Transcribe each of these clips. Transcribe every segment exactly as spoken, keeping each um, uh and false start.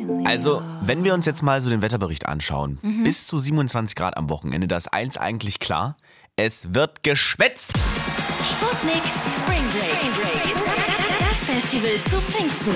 Also, wenn wir uns jetzt mal so den Wetterbericht anschauen, Mhm. bis zu siebenundzwanzig Grad am Wochenende, da ist eins eigentlich klar, es wird geschwätzt. Sputnik Spring Break. Das Festival zu Pfingsten.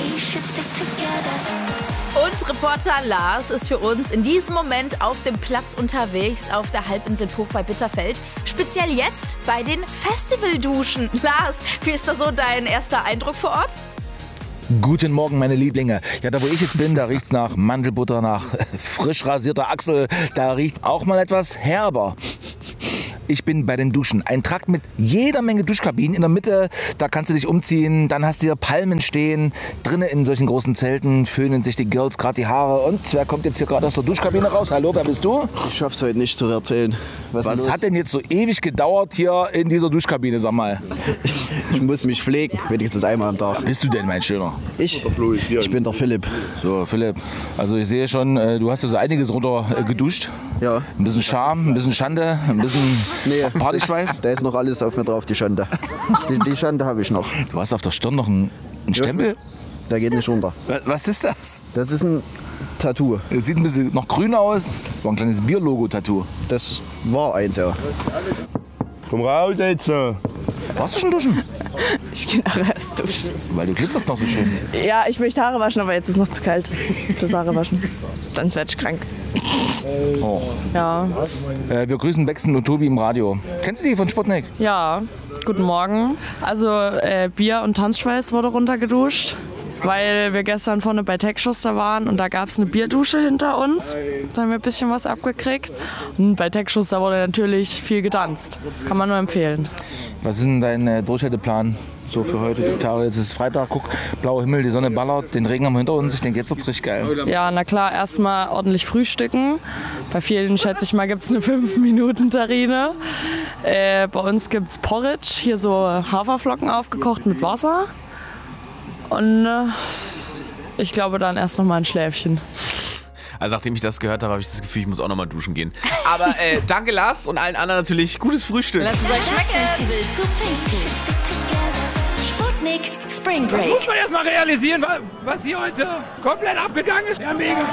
Und Reporter Lars ist für uns in diesem Moment auf dem Platz unterwegs auf der Halbinsel Puch bei Bitterfeld. Speziell jetzt bei den Festivalduschen. Lars, wie ist da so dein erster Eindruck vor Ort? Guten Morgen, meine Lieblinge. Ja, da wo ich jetzt bin, da riecht's nach Mandelbutter, nach frisch rasierter Achsel. Da riecht's auch mal etwas herber. Ich bin bei den Duschen. Ein Trakt mit jeder Menge Duschkabinen. In der Mitte, da kannst du dich umziehen. Dann hast du hier Palmen stehen. Drinnen in solchen großen Zelten föhnen sich die Girls gerade die Haare. Und wer kommt jetzt hier gerade aus der Duschkabine raus? Hallo, wer bist du? Ich schaff's heute nicht zu erzählen. Was, Was los? hat denn jetzt so ewig gedauert hier in dieser Duschkabine, sag mal? Ich muss mich pflegen, wenigstens einmal am Tag. Bist du denn, mein Schöner? Ich? Ich bin der Philipp. So, Philipp, also ich sehe schon, äh, du hast ja so einiges runter äh, geduscht. Ja. Ein bisschen Scham, ein bisschen Schande, ein bisschen Nee. Partyschweiß. Da ist noch alles auf mir drauf, die Schande. Die, die Schande habe ich noch. Du hast auf der Stirn noch einen, einen Stempel. Der geht nicht runter. Was, was ist das? Das ist ein Tattoo. Es sieht ein bisschen noch grün aus. Das war ein kleines Bier-Logo-Tattoo. Das war eins, ja. Komm raus jetzt. Warst du schon duschen? Ich gehe nachher erst duschen. Weil du glitzerst noch so schön. Ja, ich möchte Haare waschen, aber jetzt ist noch zu kalt. Das Haare waschen. Dann werde ich krank. Oh. Ja. Äh, wir grüßen Bexen und Tobi im Radio. Kennst du die von Sputnik? Ja, guten Morgen. Also äh, Bier und Tanzschweiß wurde runtergeduscht, weil wir gestern vorne bei Techschuster waren und da gab es eine Bierdusche hinter uns. Da haben wir ein bisschen was abgekriegt. Und bei Techschuster wurde natürlich viel getanzt. Kann man nur empfehlen. Was ist denn dein äh, Durchhalteplan so für heute? Die Tage, jetzt ist Freitag, guck, blauer Himmel, die Sonne ballert, den Regen haben wir hinter uns. Ich denke, jetzt wird's richtig geil. Ja, na klar, erstmal ordentlich frühstücken. Bei vielen, schätze ich mal, gibt es eine fünf Minuten Terrine. Äh, bei uns gibt es Porridge, hier so Haferflocken aufgekocht mit Wasser. Und äh, ich glaube dann erst noch mal ein Schläfchen. Also nachdem ich das gehört habe, habe ich das Gefühl, ich muss auch nochmal duschen gehen. Aber äh, danke Lars und allen anderen natürlich gutes Frühstück. Lasst es euch Das schmecken. Festival zu Pfingsten. Sputnik Spring Break. Muss man erst mal realisieren, was hier heute komplett abgegangen ist. Ja, mega.